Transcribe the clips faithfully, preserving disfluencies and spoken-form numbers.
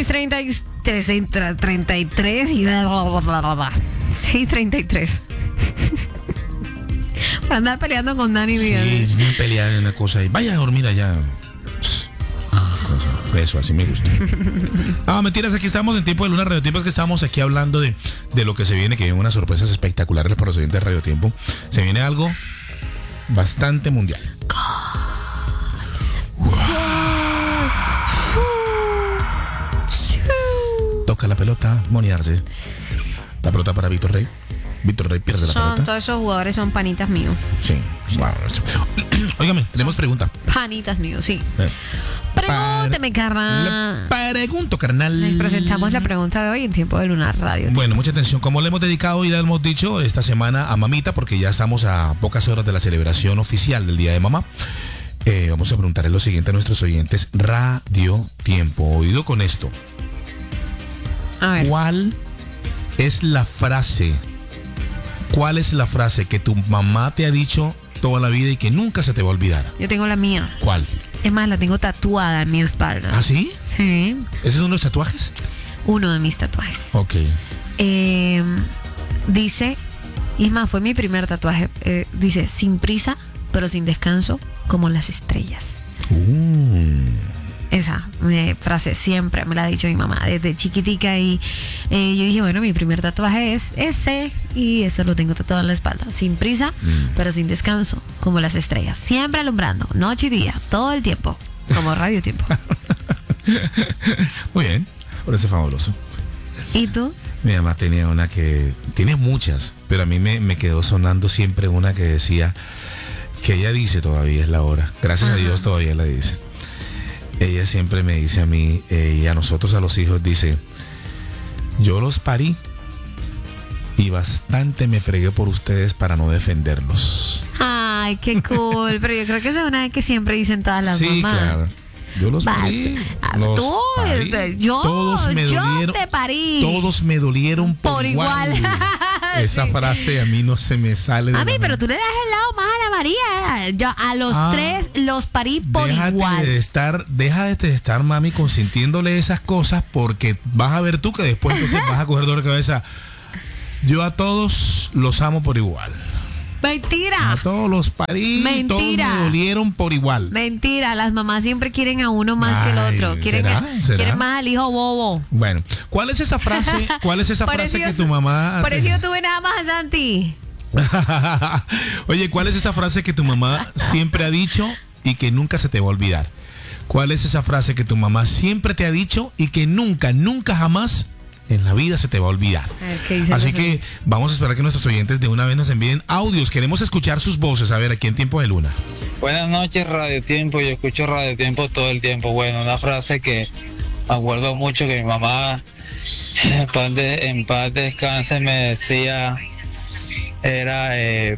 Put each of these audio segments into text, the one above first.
treinta y tres y bla, bla, bla, bla, bla. seis treinta y tres. Para andar peleando con Dani Díaz. Sí, es una pelea de una cosa y vaya a dormir allá. Eso, así me gusta. Ah, mentiras, aquí estamos en Tiempo de Luna Radio Tiempo. Es que estamos aquí hablando de, de lo que se viene, que vienen unas sorpresas espectaculares para los oyentes de Radio Tiempo. Se viene algo bastante mundial. Wow. Toca la pelota, Moni Arce. La pelota para Víctor Rey. Víctor Rey pierde la son, pelota. Todos esos jugadores son panitas míos. Sí. Wow. Óigame, tenemos pregunta. Panitas míos, sí. Eh. Pregúnteme, carnal. Le pregunto, carnal. Les presentamos la pregunta de hoy en Tiempo de Luna Radio. Bueno, mucha atención. Como le hemos dedicado y le hemos dicho esta semana a mamita, porque ya estamos a pocas horas de la celebración oficial del Día de Mamá, eh, vamos a preguntarle lo siguiente a nuestros oyentes. Radio Tiempo. Oído con esto. A ver. ¿Cuál es la frase? ¿Cuál es la frase que tu mamá te ha dicho toda la vida y que nunca se te va a olvidar? Yo tengo la mía. ¿Cuál? Es más, la tengo tatuada en mi espalda. ¿Ah, sí? Sí. ¿Esos son los tatuajes? Uno de mis tatuajes. Ok. Eh, dice, y es más, fue mi primer tatuaje. Eh, dice, sin prisa, pero sin descanso, como las estrellas. Uh. Esa eh, frase siempre me la ha dicho mi mamá desde chiquitica y eh, yo dije, bueno, mi primer tatuaje es ese y eso lo tengo tatuado en la espalda. Sin prisa, mm. pero sin descanso, como las estrellas. Siempre alumbrando, noche y día, todo el tiempo, como Radio Tiempo. Muy bien, por eso es fabuloso. ¿Y tú? Mi mamá tenía una que, tiene muchas, pero a mí me, me quedó sonando siempre una que decía, que ella dice todavía es la hora. Gracias Ajá. a Dios todavía la dice. Ella siempre me dice a mí eh, y a nosotros, a los hijos, dice, yo los parí y bastante me fregué por ustedes para no defenderlos. Ay, qué cool. Pero yo creo que esa es una que siempre dicen todas las sí, mamás. Sí, claro. Yo los parí. Los tú, parí. Yo, todos me yo dolieron, te parí. Todos me dolieron por, por igual. igual. Esa sí. frase a mí no se me sale de A mí, la pero tú le das el lado más a la María. Yo a los ah, tres los parí por déjate igual. De estar, déjate de estar, mami, consintiéndole esas cosas porque vas a ver tú que después entonces vas a coger dolor de cabeza. Yo a todos los amo por igual. Mentira. A todos los parí, Mentira. Todos me dolieron por igual. Mentira, las mamás siempre quieren a uno más Ay, que el otro. Quieren, ¿será? a, ¿será? quieren más al hijo bobo. Bueno, ¿cuál es esa frase? ¿Cuál es esa frase que tu mamá? Por eso yo tuve nada más a Santi. Oye, ¿cuál es esa frase que tu mamá siempre ha dicho y que nunca se te va a olvidar? ¿Cuál es esa frase que tu mamá siempre te ha dicho y que nunca, nunca jamás en la vida se te va a olvidar? A Así que eso? Vamos a esperar que nuestros oyentes de una vez nos envíen audios. Queremos escuchar sus voces. A ver, aquí en Tiempo de Luna. Buenas noches, Radio Tiempo. Yo escucho Radio Tiempo todo el tiempo. Bueno, una frase que me acuerdo mucho que mi mamá, en paz, de, en paz descanse, me decía, era, eh,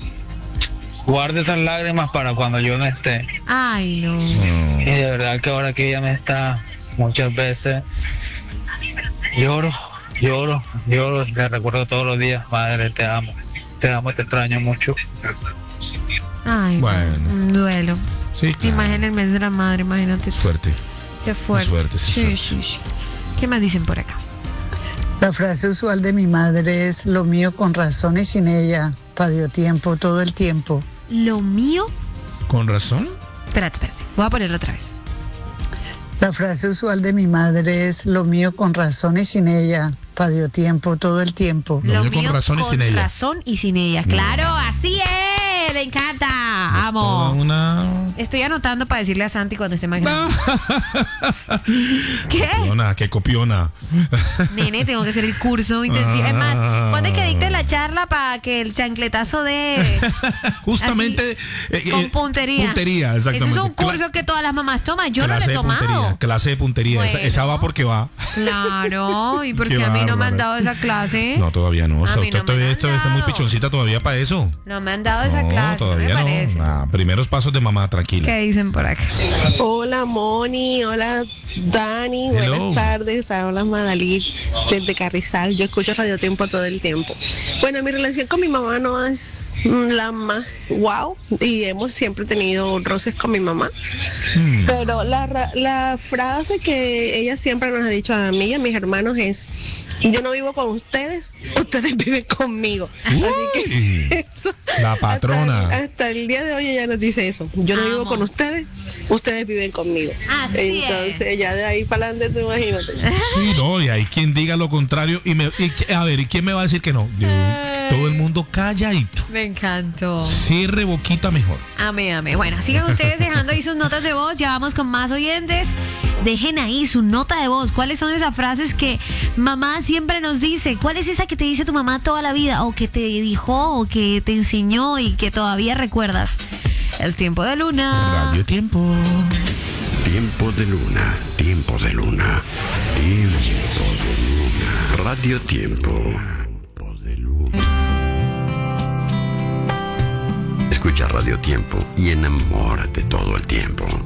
guarde esas lágrimas para cuando yo no esté. Ay, no. Y de verdad que ahora que ella me está, muchas veces lloro, lloro, lloro, le recuerdo todos los días, madre, te amo, te amo y te extraño mucho. Ay, bueno. Un duelo. Sí, claro. Imagina el mes de la madre, imagínate. Suerte. Qué fuerte. Suerte, sí, sí, suerte. sí, sí. ¿Qué más dicen por acá? La frase usual de mi madre es, lo mío con razón y sin ella, Radio Tiempo, todo el tiempo. ¿Lo mío? ¿Con razón? Espérate, espérate, voy a ponerlo otra vez. La frase usual de mi madre es, lo mío con razón y sin ella, Radio Tiempo, todo el tiempo. Lo, lo mío con razón y sin ella. Con razón y sin ella, claro, no. Así es, me encanta, es amo. Una... Estoy anotando para decirle a Santi cuando esté más grande. No. ¿Qué? Copiona, qué copiona. Nene, tengo que hacer el curso intensivo. Es más, ¿cuándo es que dicte la charla para que el chancletazo de... Justamente... Así, eh, con puntería. Puntería, exactamente. Ese es un curso Cla- que todas las mamás toman. Yo no lo he tomado. Puntería, clase de puntería. Bueno. Esa, esa va porque va. Claro, ¿y porque a mí no me han dado esa clase? No, todavía no. O sea, no usted todavía está, está muy pichoncita todavía para eso. No me han dado esa clase. fácil, todavía me no. parece. Nah, primeros pasos de mamá, tranquila. ¿Qué dicen por acá? Hola Moni, hola Dani, Hello. buenas tardes, habla Madalí desde Carrizal, yo escucho Radio Tiempo todo el tiempo. Bueno, mi relación con mi mamá no es la más wow y hemos siempre tenido roces con mi mamá, Mm. pero la, ra- la frase que ella siempre nos ha dicho a mí y a mis hermanos es: yo no vivo con ustedes, ustedes viven conmigo. Así que eso, La patrona. Hasta, hasta el día de hoy ella nos dice eso: yo no Amo. vivo con ustedes, ustedes viven conmigo. Así Entonces es. ya de ahí para adelante tú imagínate. Sí, no, y hay quien diga lo contrario. Y, me, y a ver, ¿y quién me va a decir que no? Yo, todo el mundo calladito. Me encantó. Cierre boquita mejor. Ame, ame. Bueno, sigan ustedes dejando ahí sus notas de voz. Ya vamos con más oyentes. Dejen ahí su nota de voz. ¿Cuáles son esas frases que mamá siempre nos dice? ¿Cuál es esa que te dice tu mamá toda la vida? O que te dijo, o que te enseñó y que todavía recuerdas. Es tiempo de luna. Radio Tiempo. Tiempo de luna, tiempo de luna, tiempo de luna. Radio Tiempo. Tiempo de luna. Escucha Radio Tiempo y enamórate todo el tiempo.